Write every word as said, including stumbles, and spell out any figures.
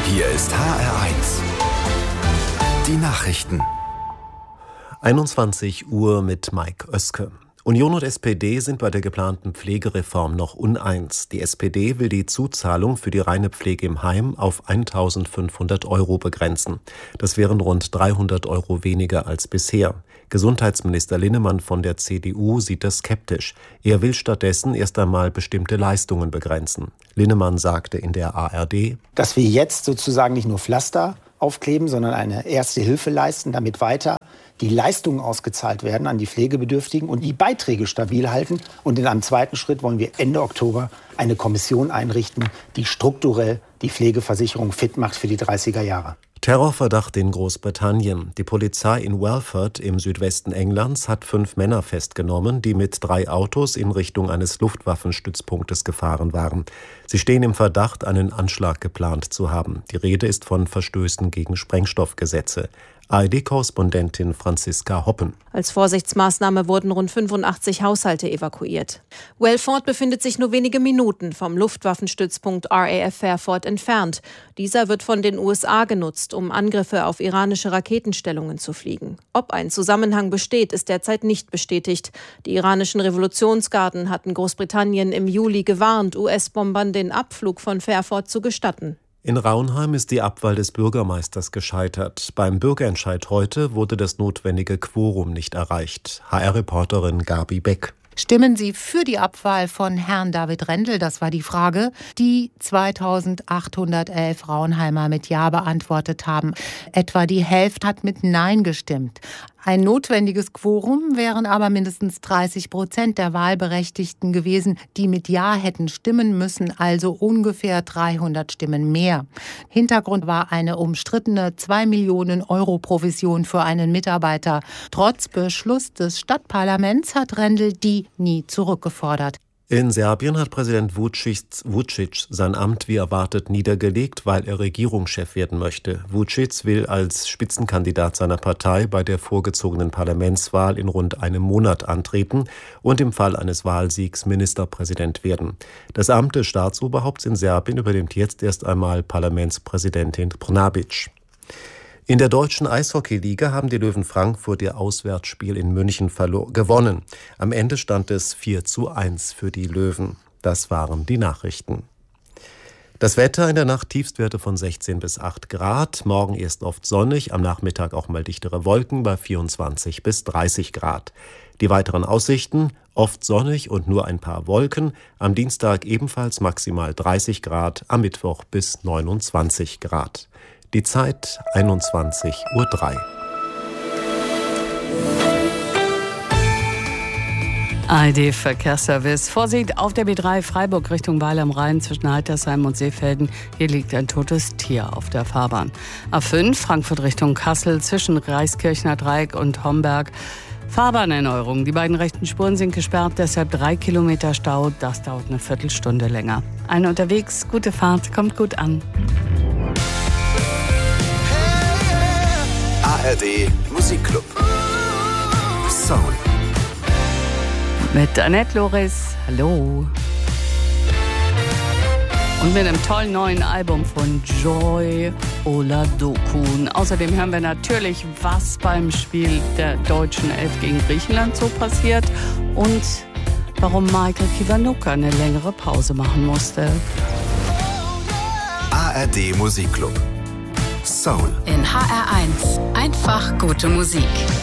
Hier ist H R eins. Die Nachrichten. einundzwanzig Uhr mit Mike Oeske. Union und S P D sind bei der geplanten Pflegereform noch uneins. Die S P D will die Zuzahlung für die reine Pflege im Heim auf eintausendfünfhundert Euro begrenzen. Das wären rund dreihundert Euro weniger als bisher. Gesundheitsminister Linnemann von der C D U sieht das skeptisch. Er will stattdessen erst einmal bestimmte Leistungen begrenzen. Linnemann sagte in der A R D, dass wir jetzt sozusagen nicht nur Pflaster aufkleben, sondern eine erste Hilfe leisten, damit weiter die Leistungen ausgezahlt werden an die Pflegebedürftigen und die Beiträge stabil halten. Und in einem zweiten Schritt wollen wir Ende Oktober eine Kommission einrichten, die strukturell die Pflegeversicherung fit macht für die dreißiger Jahre. Terrorverdacht in Großbritannien. Die Polizei in Welford im Südwesten Englands hat fünf Männer festgenommen, die mit drei Autos in Richtung eines Luftwaffenstützpunktes gefahren waren. Sie stehen im Verdacht, einen Anschlag geplant zu haben. Die Rede ist von Verstößen gegen Sprengstoffgesetze. A R D-Korrespondentin Franziska Hoppen. Als Vorsichtsmaßnahme wurden rund fünfundachtzig Haushalte evakuiert. Welford befindet sich nur wenige Minuten vom Luftwaffenstützpunkt R A F Fairford entfernt. Dieser wird von den U S A genutzt, um Angriffe auf iranische Raketenstellungen zu fliegen. Ob ein Zusammenhang besteht, ist derzeit nicht bestätigt. Die iranischen Revolutionsgarden hatten Großbritannien im Juli gewarnt, U S-Bombern den Abflug von Fairford zu gestatten. In Raunheim ist die Abwahl des Bürgermeisters gescheitert. Beim Bürgerentscheid heute wurde das notwendige Quorum nicht erreicht. H R-Reporterin Gabi Beck. Stimmen Sie für die Abwahl von Herrn David Rendel? Das war die Frage, die zweitausendachthundertelf Raunheimer mit Ja beantwortet haben. Etwa die Hälfte hat mit Nein gestimmt. Ein notwendiges Quorum wären aber mindestens dreißig Prozent der Wahlberechtigten gewesen, die mit Ja hätten stimmen müssen, also ungefähr dreihundert Stimmen mehr. Hintergrund war eine umstrittene zwei Millionen Euro Provision für einen Mitarbeiter. Trotz Beschluss des Stadtparlaments hat Rendel die nie zurückgefordert. In Serbien hat Präsident Vučić, Vučić sein Amt wie erwartet niedergelegt, weil er Regierungschef werden möchte. Vučić will als Spitzenkandidat seiner Partei bei der vorgezogenen Parlamentswahl in rund einem Monat antreten und im Fall eines Wahlsiegs Ministerpräsident werden. Das Amt des Staatsoberhaupts in Serbien übernimmt jetzt erst einmal Parlamentspräsidentin Brnabić. In der deutschen Eishockeyliga haben die Löwen Frankfurt ihr Auswärtsspiel in München verlo- gewonnen. Am Ende stand es vier zu eins für die Löwen. Das waren die Nachrichten. Das Wetter in der Nacht Tiefstwerte von sechzehn bis acht Grad. Morgen erst oft sonnig, am Nachmittag auch mal dichtere Wolken bei vierundzwanzig bis dreißig Grad. Die weiteren Aussichten: oft sonnig und nur ein paar Wolken. Am Dienstag ebenfalls maximal dreißig Grad, am Mittwoch bis neunundzwanzig Grad. Die Zeit einundzwanzig Uhr drei. A R D-Verkehrsservice. Vorsicht auf der B drei Freiburg Richtung Weil am Rhein zwischen Heitersheim und Seefelden. Hier liegt ein totes Tier auf der Fahrbahn. A fünf Frankfurt Richtung Kassel zwischen Reichskirchner Dreieck und Homberg. Fahrbahnerneuerung. Die beiden rechten Spuren sind gesperrt, deshalb drei Kilometer Stau. Das dauert eine Viertelstunde länger. Eine unterwegs, gute Fahrt, kommt gut an. A R D Musikclub. Soul. Mit Annette Loris, hallo. Und mit einem tollen neuen Album von Joy Oladokun. Außerdem hören wir natürlich, was beim Spiel der deutschen Elf gegen Griechenland so passiert und warum Michael Kiwanuka eine längere Pause machen musste. A R D Musikclub. Soul. In H R eins. Einfach gute Musik.